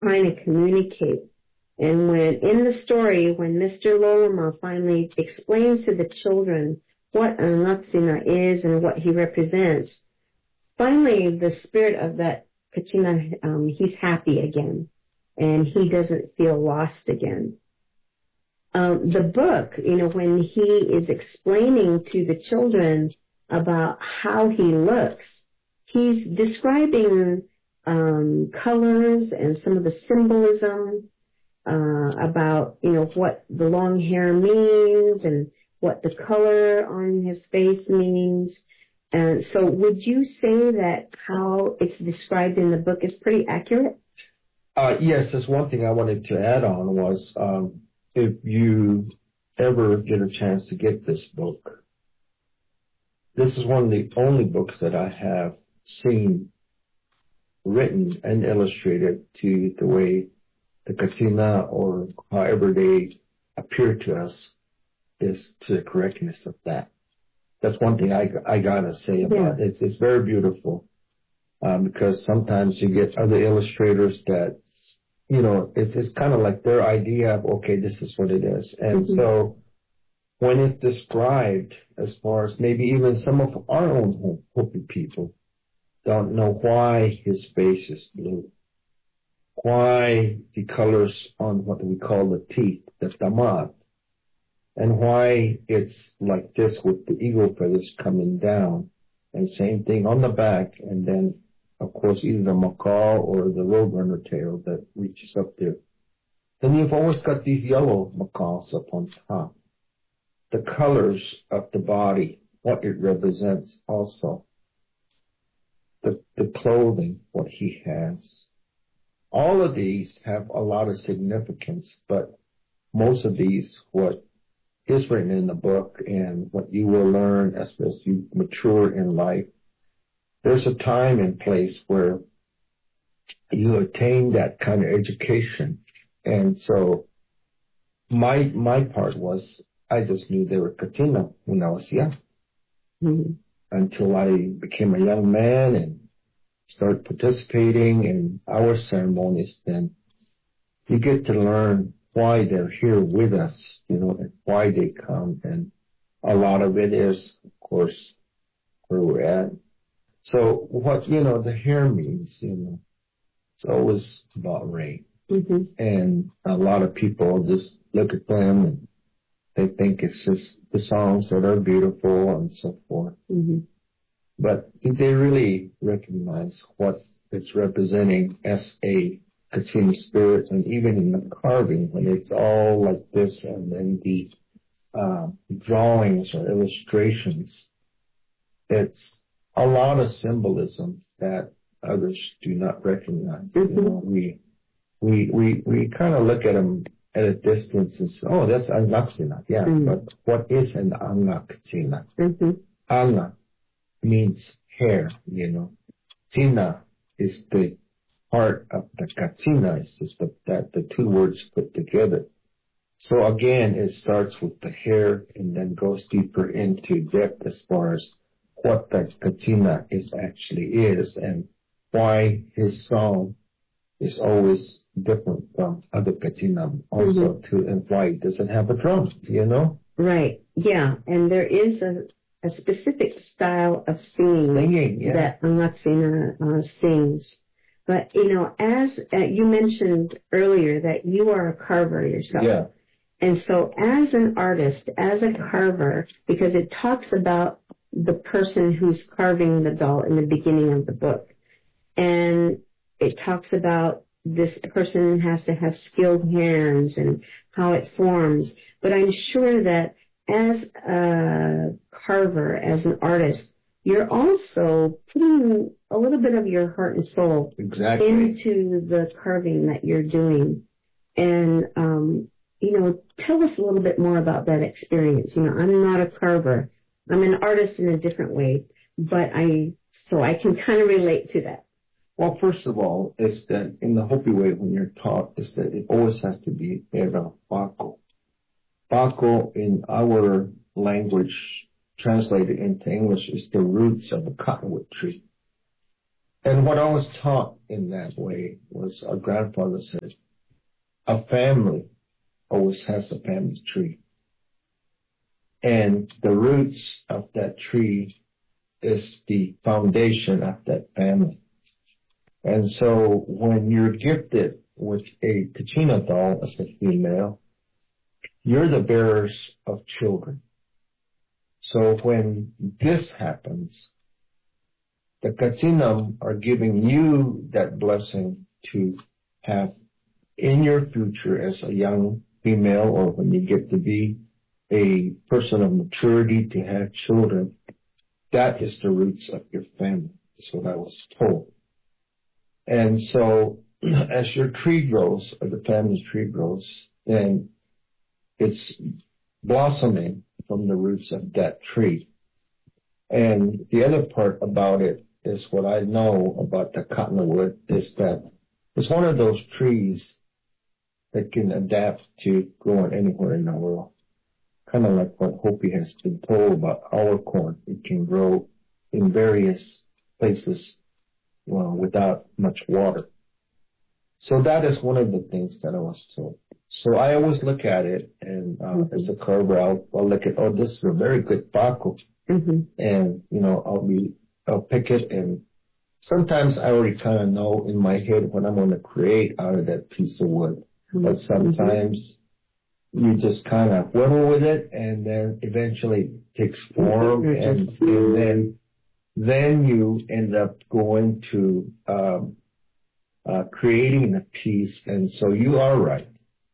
trying to communicate. And when in the story, when Mr. Loloma finally explains to the children what an Laksina is and what he represents, finally the spirit of that Kachina, he's happy again, and he doesn't feel lost again. The book, when he is explaining to the children about how he looks, he's describing colors and some of the symbolism about, what the long hair means and what the color on his face means. And so would you say that how it's described in the book is pretty accurate? Yes, there's one thing I wanted to add on was if you ever get a chance to get this book, this is one of the only books that I have seen written and illustrated to the way the Katina, or however they appear to us, is to the correctness of that. That's one thing I gotta say about it. It's very beautiful, because sometimes you get other illustrators that, it's kind of like their idea of, okay, this is what it is. And so when it's described, as far as maybe even some of our own Hopi people don't know why his face is blue, why the colors on what we call the teeth, the tamat, and why it's like this with the eagle feathers coming down, and same thing on the back, and then, of course, either the macaw or the roadrunner tail that reaches up there. Then you've always got these yellow macaws up on top. The colors of the body, what it represents also. The clothing, what he has. All of these have a lot of significance, but most of these, what is written in the book and what you will learn as you mature in life, there's a time and place where you attain that kind of education. And so my part was, I just knew they were Katina when I was young. Until I became a young man and started participating in our ceremonies, then you get to learn why they're here with us, and why they come. And a lot of it is, of course, where we're at. So what, the hair means, it's always about rain. And a lot of people just look at them and they think it's just the songs that are beautiful and so forth. But did they really recognize what it's representing as a Katina spirit? And even in the carving, when it's all like this, and then the drawings or illustrations, it's a lot of symbolism that others do not recognize. We kind of look at them at a distance and say, oh, that's Anglaksina. Yeah, but what is an Anglaksina? Anga means hair, Tina is the part of the Katina. It's just that the two words put together. So again, it starts with the hair and then goes deeper into depth as far as what that Katina is and why his song is always different from other Katina also and why it doesn't have a drum, Right, yeah. And there is a specific style of singing that Anglaksina sings. But, as you mentioned earlier that you are a carver yourself. Yeah. And so as an artist, as a carver, because it talks about the person who's carving the doll in the beginning of the book. And it talks about this person has to have skilled hands and how it forms. But I'm sure that as a carver, as an artist, you're also putting a little bit of your heart and soul into the carving that you're doing. And, tell us a little bit more about that experience. I'm not a carver. I'm an artist in a different way, but I can kind of relate to that. Well, first of all, is that in the Hopi way, when you're taught, is that it always has to be era bako. Bako in our language, translated into English, is the roots of a cottonwood tree. And what I was taught in that way was our grandfather said, a family always has a family tree. And the roots of that tree is the foundation of that family. And so when you're gifted with a Kachina doll as a female, you're the bearers of children. So when this happens, the Kachinam are giving you that blessing to have in your future as a young female, or when you get to be a person of maturity to have children. That is the roots of your family. That's what I was told. And so as your tree grows, or the family tree grows, then it's blossoming from the roots of that tree. And the other part about it is what I know about the cottonwood is that it's one of those trees that can adapt to growing anywhere in the world. Kind of like what Hopi has been told about our corn. It can grow in various places, well, without much water. So that is one of the things that I was told. So I always look at it, and as a carver, I'll look at, oh, this is a very good baco. And, I'll pick it, and sometimes I already kind of know in my head what I'm going to create out of that piece of wood. But sometimes you just kind of whittle with it, and then eventually it takes form, and then you end up going to creating a piece. And so you are right.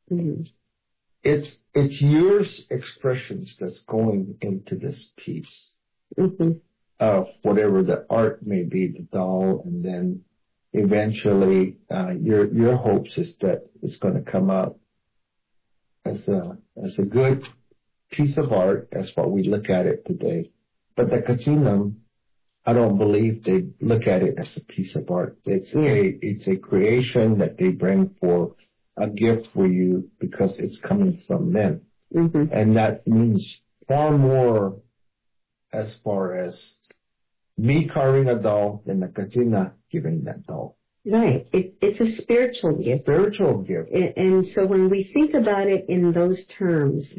It's your expressions that's going into this piece of whatever the art may be, the doll, and then eventually your hopes is that it's going to come out as a good piece of art. That's what we look at it today. But the Kachinam, I don't believe they look at it as a piece of art. It's a creation that they bring for a gift for you because it's coming from them. And that means far more as far as me carving a doll than the Kachina giving that doll. Right. It's a spiritual gift. Spiritual gift. And so when we think about it in those terms,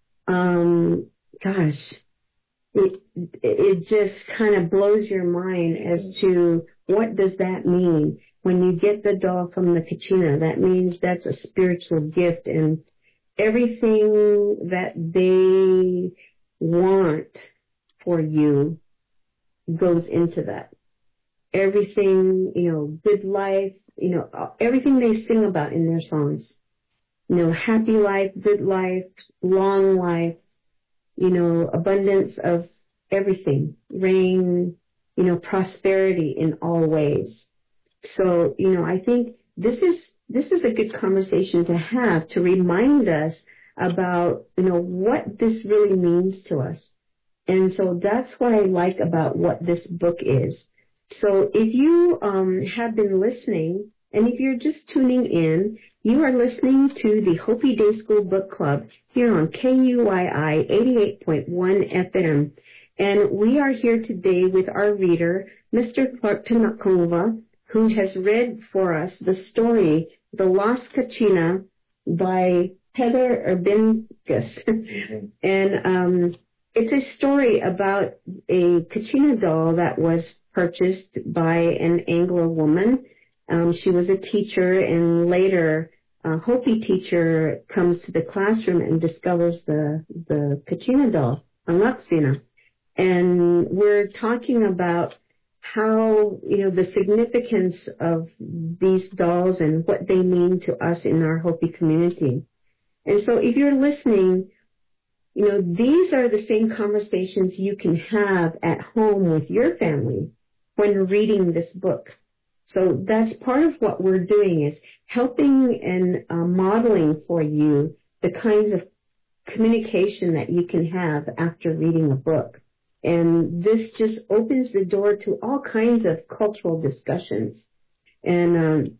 gosh, it just kind of blows your mind as to what does that mean. When you get the doll from the Kachina, that means that's a spiritual gift, and everything that they want for you goes into that. Everything, good life, everything they sing about in their songs. Happy life, good life, long life, abundance of everything, rain, prosperity in all ways. So, I think this is a good conversation to have to remind us about, what this really means to us. And so that's what I like about what this book is. So if you have been listening, and if you're just tuning in, you are listening to the Hopi Day School Book Club here on KUYI 88.1 FM. And we are here today with our reader, Mr. Clark Tanakova, who has read for us the story, The Lost Kachina, by Heather Urbancas. And it's a story about a Kachina doll that was purchased by an Anglo woman. She was a teacher, and later a Hopi teacher comes to the classroom and discovers the Kachina doll, Anlaksina. And we're talking about how, the significance of these dolls and what they mean to us in our Hopi community. And so if you're listening, these are the same conversations you can have at home with your family when reading this book. So that's part of what we're doing, is helping and modeling for you the kinds of communication that you can have after reading a book. And this just opens the door to all kinds of cultural discussions. And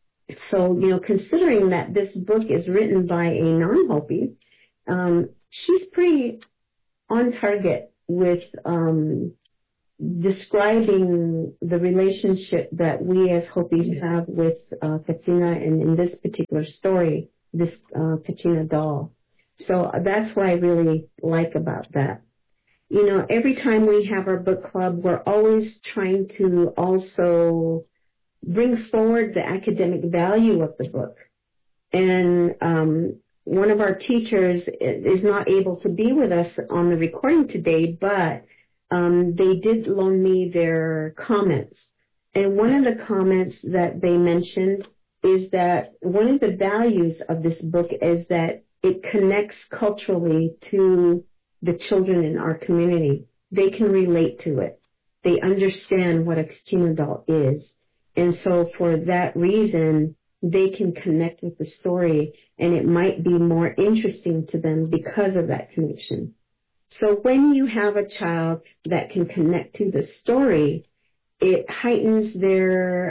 so, considering that this book is written by a non-Hopi, she's pretty on target with describing the relationship that we as Hopis have with Katina, and in this particular story, this Katina doll. So that's what I really like about that. You know, every time we have our book club, we're always trying to also bring forward the academic value of the book. And one of our teachers is not able to be with us on the recording today, but they did loan me their comments. And one of the comments that they mentioned is that one of the values of this book is that it connects culturally to the children in our community. They can relate to it. They understand what a Katina doll is. And so for that reason, they can connect with the story, and it might be more interesting to them because of that connection. So when you have a child that can connect to the story, it heightens their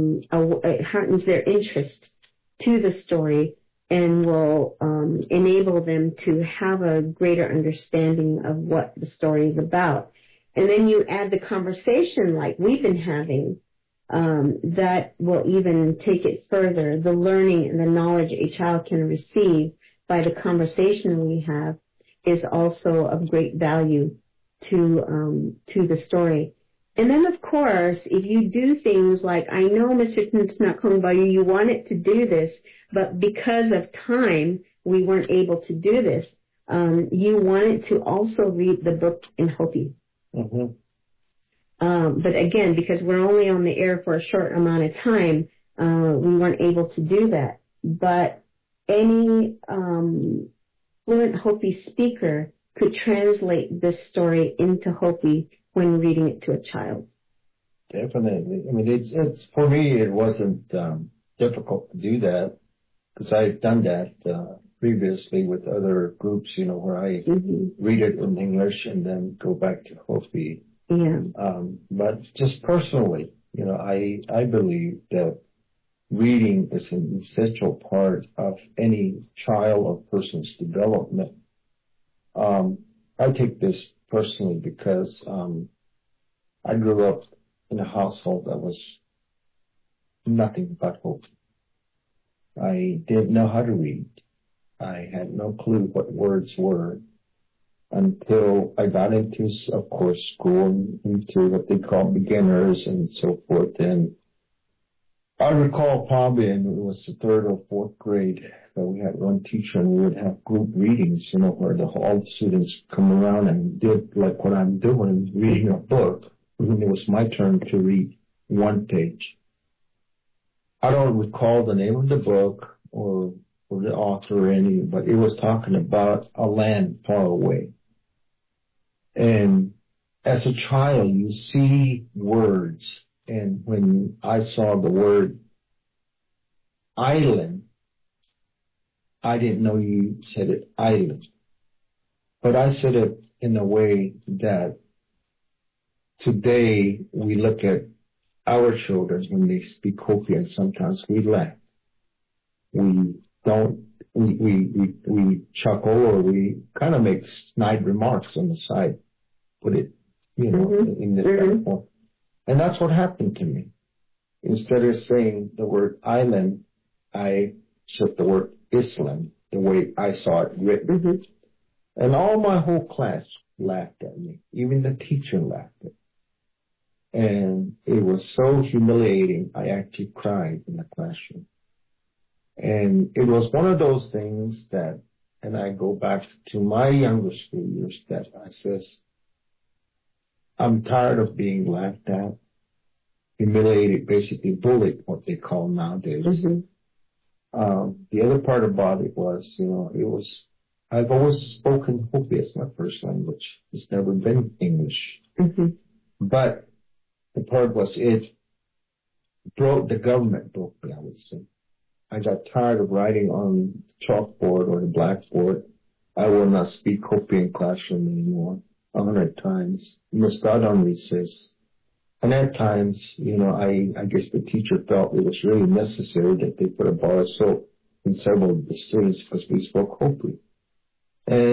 interest to the story and will enable them to have a greater understanding of what the story is about. And then you add the conversation like we've been having, that will even take it further. The learning and the knowledge a child can receive by the conversation we have is also of great value to the story. And then, of course, if you do things like, I know, Mr. Tnakombayu, you wanted to do this, but because of time, we weren't able to do this. You wanted to also read the book in Hopi. Mm-hmm. But again, because we're only on the air for a short amount of time, we weren't able to do that. But any fluent Hopi speaker could translate this story into Hopi when reading it to a child. Definitely. I mean, it's for me, it wasn't difficult to do that because I've done that previously with other groups, you know, where I read it in English and then go back to Hopi. Yeah. But just personally, you know, I believe that reading is an essential part of any child or person's development. I take this personally because I grew up in a household that was nothing but hope. I didn't know how to read. I had no clue what words were until I got into, of course, school and into what they call beginners and so forth. And I recall probably, and it was the third or fourth grade, that we had one teacher and we would have group readings, you know, where all the students come around and did like what I'm doing, reading a book. And it was my turn to read one page. I don't recall the name of the book or the author or anything, but it was talking about a land far away. And as a child, you see words. And when I saw the word island, I didn't know you said it island. But I said it in a way that today we look at our children when they speak Hopi and sometimes we laugh. We chuckle or we kind of make snide remarks on the side. Put it, you know, in this form. And that's what happened to me. Instead of saying the word island, I said the word Islam, the way I saw it written. And all my whole class laughed at me. Even the teacher laughed at me. And it was so humiliating, I actually cried in the classroom. And it was one of those things that, and I go back to my younger school years, that I says, I'm tired of being laughed at, humiliated, basically bullied, what they call nowadays. The other part about it was, you know, I've always spoken Hopi as my first language. It's never been English. But the part was the government broke me, I would say. I got tired of writing on the chalkboard or the blackboard. I will not speak Hopi in classroom anymore. 100 times. Missed out on recess. And at times, you know, I guess the teacher felt it was really necessary that they put a bar of soap in several of the students because we spoke Hopi. And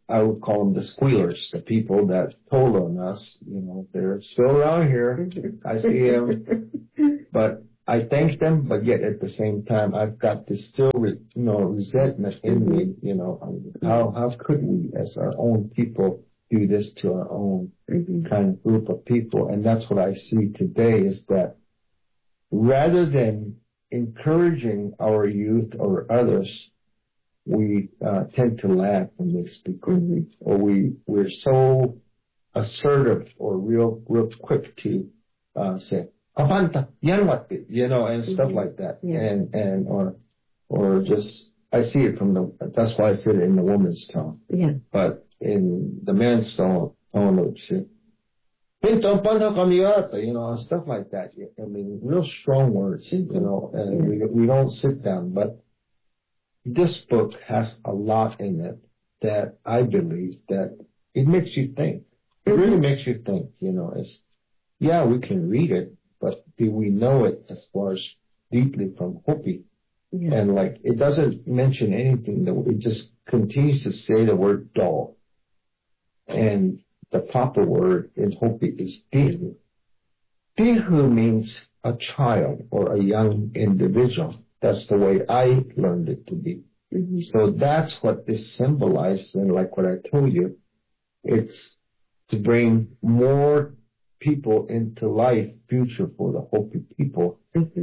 I would call them the squealers, the people that told on us, they're still around here. I see them, but I thank them, but yet at the same time, I've got this still, resentment in me, how could we as our own people do this to our own kind of group of people? And that's what I see today is that rather than encouraging our youth or others, we tend to laugh when they speak, or we're so assertive or real quick to say, "Abanta, yan what?" and stuff like that, and or just I see it that's why I said it in the woman's tone, but in the man's tone, shit. And stuff like that. I mean, real strong words, and we don't sit down, but this book has a lot in it that I believe that it makes you think. It really makes you think, we can read it, but do we know it as far as deeply from Hopi? And it doesn't mention anything, it just continues to say the word doll. And the proper word in Hopi is tihu. Tihu means a child or a young individual. That's the way I learned it to be. So that's what this symbolizes. And like what I told you, it's to bring more people into life, future for the Hopi people.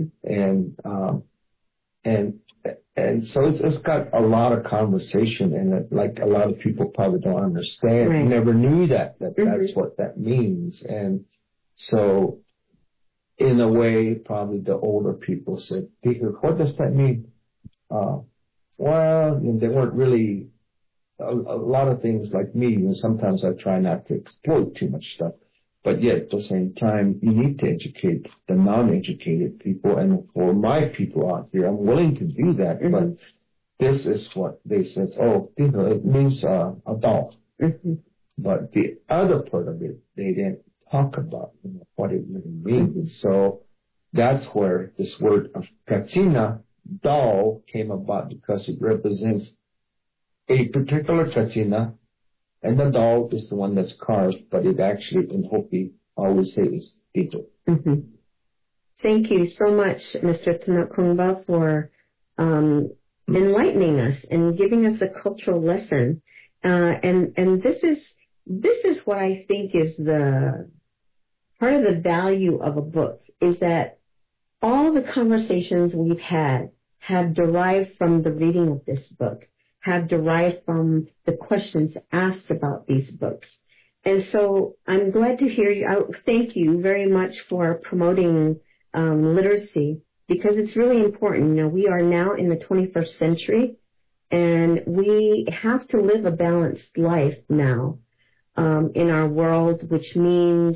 And so it's got a lot of conversation in it, like a lot of people probably don't understand, never knew that's what that means. And so in a way, probably the older people said, "What does that mean?" Well, they weren't really a lot of things like me. And sometimes I try not to exploit too much stuff, but yet at the same time, you need to educate the non-educated people. And for my people out here, I'm willing to do that. But this is what they said. Oh, it means adult. But the other part of it, they didn't talk about what it really means. So that's where this word of Kachina, doll, came about, because it represents a particular Kachina, and the doll is the one that's carved, but it actually in Hopi always say is Tito. Thank you so much, Mr. Tanakungba, for enlightening us and giving us a cultural lesson. And this is what I think is the part of the value of a book, is that all the conversations we've had have derived from the reading of this book, have derived from the questions asked about these books. And so I'm glad to hear you. Thank you very much for promoting literacy, because it's really important. We are now in the 21st century, and we have to live a balanced life now in our world, which means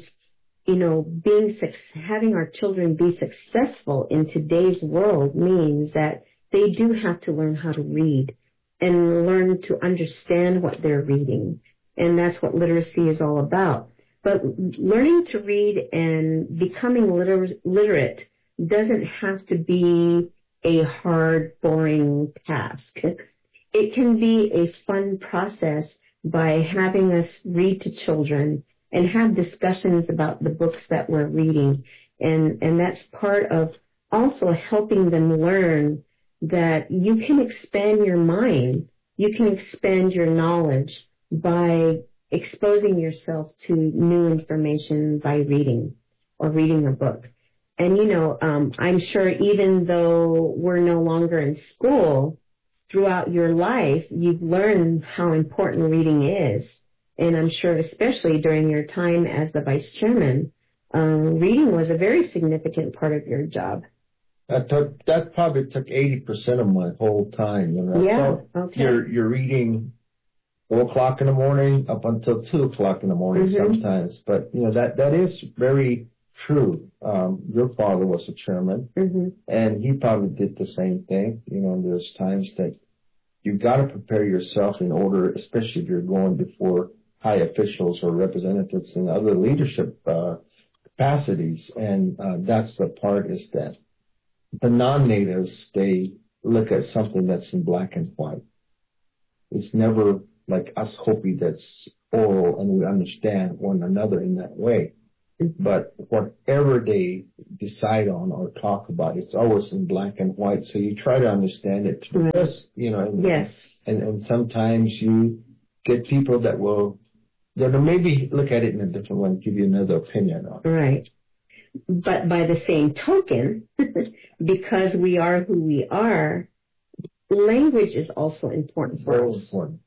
having our children be successful in today's world means that they do have to learn how to read and learn to understand what they're reading. And that's what literacy is all about. But learning to read and becoming literate doesn't have to be a hard, boring task. It can be a fun process by having us read to children and have discussions about the books that we're reading. And that's part of also helping them learn that you can expand your mind, you can expand your knowledge by exposing yourself to new information by reading or reading a book. And, I'm sure even though we're no longer in school, throughout your life, you've learned how important reading is. And I'm sure especially during your time as the vice chairman, reading was a very significant part of your job. That probably took 80% of my whole time. So okay. You're reading 4 o'clock in the morning up until 2 o'clock in the morning sometimes. But, that is very true. Your father was a chairman, and he probably did the same thing. There's times that you've got to prepare yourself in order, especially if you're going before high officials or representatives in other leadership capacities. And that's the part, is that the non-natives, they look at something that's in black and white. It's never like us Hopi that's oral and we understand one another in that way. But whatever they decide on or talk about, it's always in black and white. So you try to understand it through this, Yes. And sometimes you get people that will maybe look at it in a different way and give you another opinion on it. Right. But by the same token, because we are who we are, language is also important for us. Very important.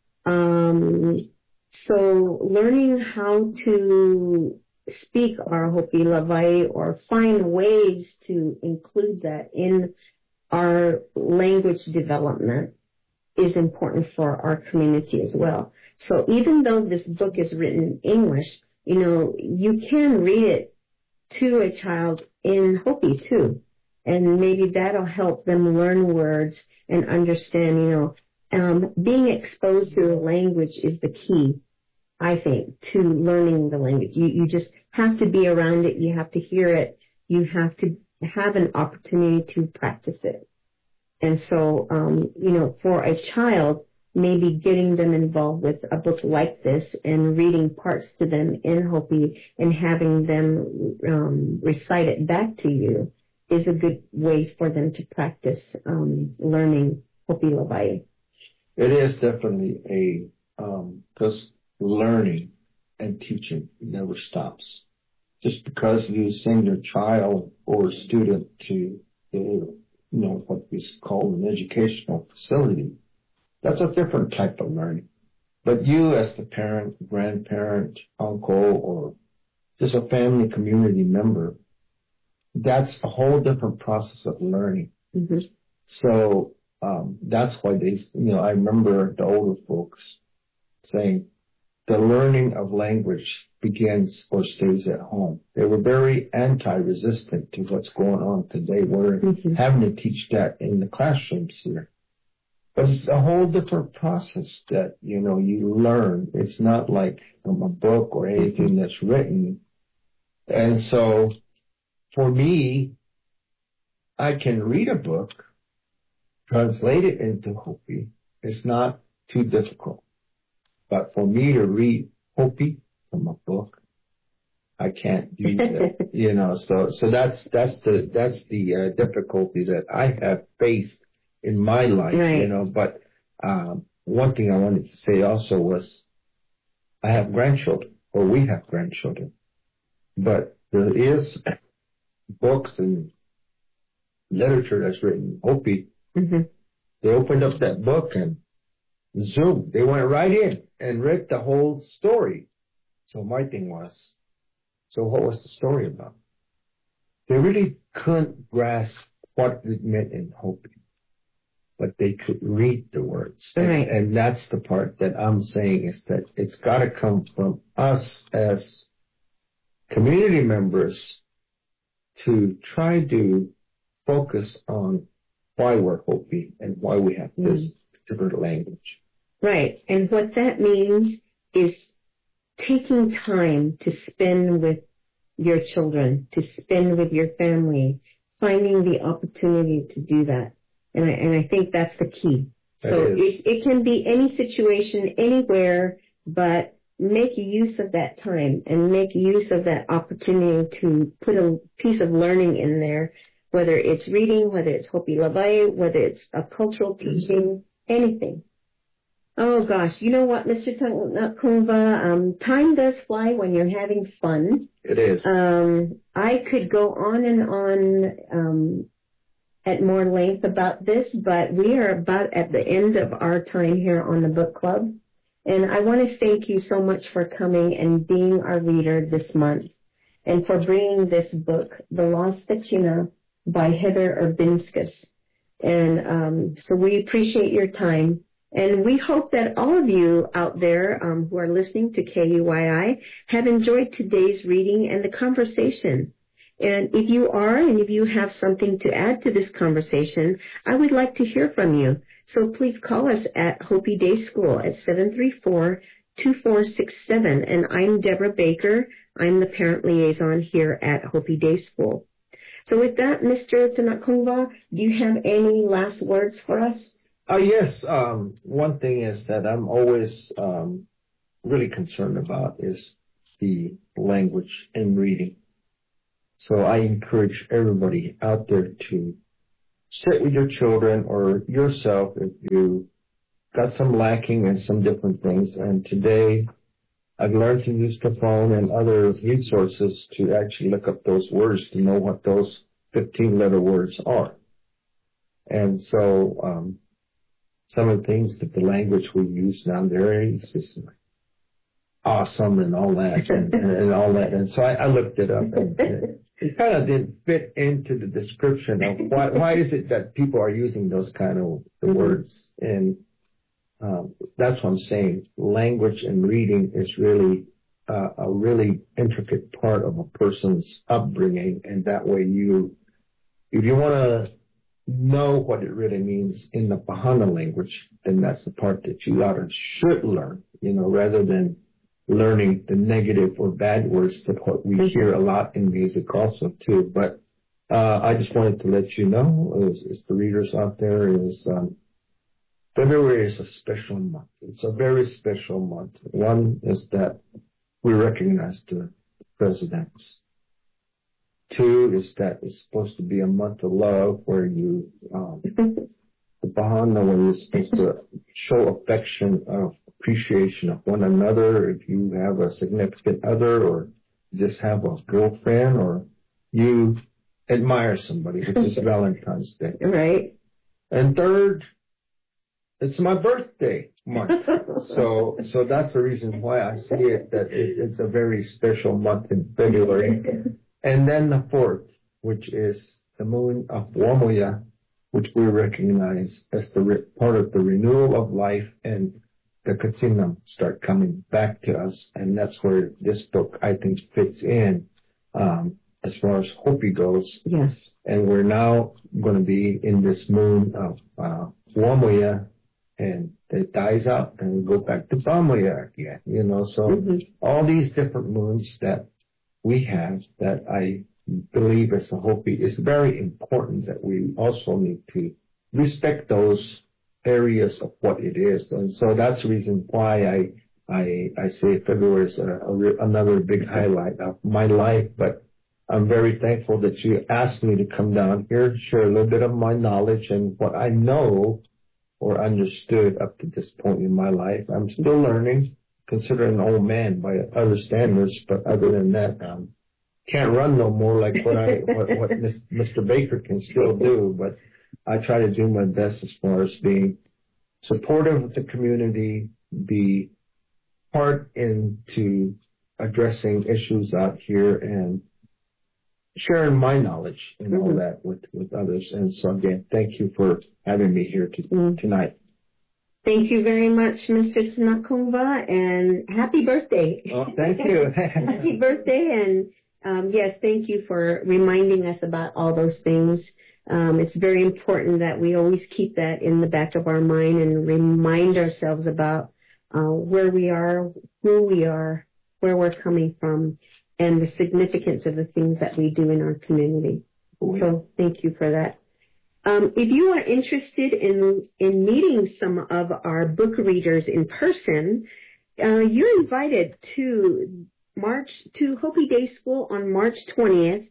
So learning how to speak our Hopi Lavai or find ways to include that in our language development is important for our community as well. So even though this book is written in English, you can read it to a child in Hopi too. And maybe that'll help them learn words and understand, being exposed to the language is the key, I think, to learning the language. You just have to be around it. You have to hear it. You have to have an opportunity to practice it. And so, for a child, maybe getting them involved with a book like this and reading parts to them in Hopi and having them recite it back to you is a good way for them to practice learning Hopi Lavai. It is definitely because learning and teaching never stops. Just because you send your child or student to what is called an educational facility, that's a different type of learning. But you as the parent, grandparent, uncle, or just a family community member, that's a whole different process of learning. Mm-hmm. So that's why I remember the older folks saying the learning of language begins or stays at home. They were very anti-resistant to what's going on today. We're having to teach that in the classrooms here. But it's a whole different process that, you learn. It's not like from a book or anything that's written. And so for me, I can read a book, translate it into Hopi. It's not too difficult. But for me to read Hopi from a book, I can't do that. So that's the difficulty that I have faced in my life, right. But one thing I wanted to say also was I have grandchildren, or we have grandchildren, but there is books and literature that's written in Hopi. Mm-hmm. They opened up that book and Zoom. They went right in and read the whole story. So my thing was, so what was the story about? They really couldn't grasp what it meant in Hopi, but they could read the words. Right. And that's the part that I'm saying is that it's got to come from us as community members to try to focus on why we're Hopi and why we have this particular language. Right. And what that means is taking time to spend with your children, to spend with your family, finding the opportunity to do that. And I think that's the key. So it can be any situation, anywhere, but make use of that time and make use of that opportunity to put a piece of learning in there, whether it's reading, whether it's Hopi Lavai, whether it's a cultural teaching, anything. Oh gosh, you know what, Mr. Nakungva, time does fly when you're having fun. It is. I could go on and on at more length about this, but we are about at the end of our time here on the book club. And I want to thank you so much for coming and being our reader this month and for bringing this book, The Lost Kachina by Heather Urbinskas. And so we appreciate your time. And we hope that all of you out there who are listening to KUYI have enjoyed today's reading and the conversation. And if you are, and if you have something to add to this conversation, I would like to hear from you. So please call us at Hopi Day School at 734-2467. And I'm Deborah Baker. I'm the parent liaison here at Hopi Day School. So with that, Mr. Tanakungva, do you have any last words for us? Yes. One thing is that I'm always really concerned about is the language and reading. So I encourage everybody out there to sit with your children or yourself if you got some lacking in some different things. And today I've learned to use the phone and other resources to actually look up those words to know what those 15-letter words are. And so some of the things that the language we use down there is just awesome and all that and all that. And so I looked it up and it kind of didn't fit into the description of why is it that people are using those kind of words. And that's what I'm saying. Language and reading is really a really intricate part of a person's upbringing. And that way if you want to know what it really means in the Bahana language, then that's the part that you should learn, rather than learning the negative or bad words that what we hear a lot in music also too. But I just wanted to let you know, as the readers out there, February is a special month. It's a very special month. One is that we recognize the presidents. Two is that it's supposed to be a month of love where you, the Bahana, when you're supposed to show affection of appreciation of one another, if you have a significant other or just have a girlfriend or you admire somebody, which is Valentine's Day. Right. And third, it's my birthday month. So that's the reason why I see it, that it's a very special month in February. And then the fourth, which is the moon of Wamoya, which we recognize as the part of the renewal of life, and the Katsinam start coming back to us. And that's where this book, I think, fits in as far as Hopi goes. Yes. And we're now going to be in this moon of Wamoya, and it dies out and we go back to Wamoya again, So all these different moons that we have, that I believe as a Hopi is very important, that we also need to respect those areas of what it is. And so that's the reason why I say February is another big highlight of my life. But I'm very thankful that you asked me to come down here, share a little bit of my knowledge and what I know or understood up to this point in my life. I'm still learning, considered an old man by other standards, but other than that, can't run no more like what Mr. Baker can still do. But I try to do my best as far as being supportive of the community, be part into addressing issues out here, and sharing my knowledge and all that with others. And so again, thank you for having me here tonight. Thank you very much, Mr. Tanakumba, and happy birthday. Oh, thank you. Happy birthday, and yes, thank you for reminding us about all those things. It's very important that we always keep that in the back of our mind and remind ourselves about where we are, who we are, where we're coming from, and the significance of the things that we do in our community. So thank you for that. If you are interested in meeting some of our book readers in person, you're invited to Hopi Day School on March 20th,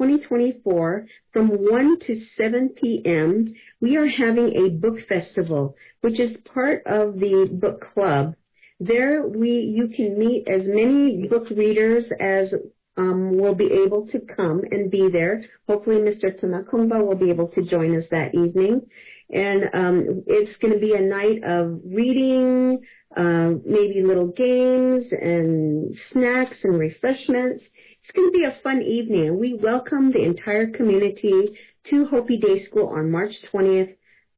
2024, from 1 to 7 p.m. We are having a book festival, which is part of the book club. There you can meet as many book readers as will be able to come and be there. Hopefully Mr. Tanakumba will be able to join us that evening. And it's going to be a night of reading, maybe little games and snacks and refreshments. It's going to be a fun evening. We welcome the entire community to Hopi Day School on March 20th,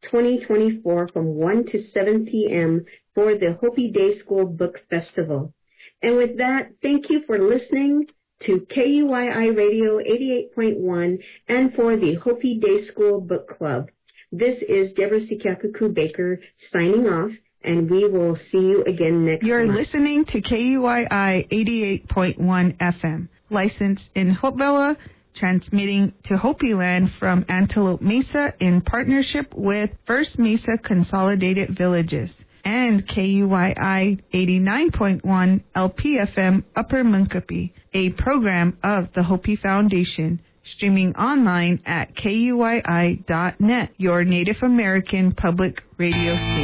2024 from 1 to 7 p.m. for the Hopi Day School Book Festival. And with that, thank you for listening to KUYI Radio 88.1 and for the Hopi Day School Book Club. This is Deborah Sikiakuku Baker signing off, and we will see you again next You're month. listening to KUYI 88.1 FM, licensed in Hopewell, transmitting to Hopi Land from Antelope Mesa in partnership with First Mesa Consolidated Villages and KUYI 89.1 LPFM Upper Munkapi, a program of the Hopi Foundation, streaming online at KUYI.net, your Native American public radio station.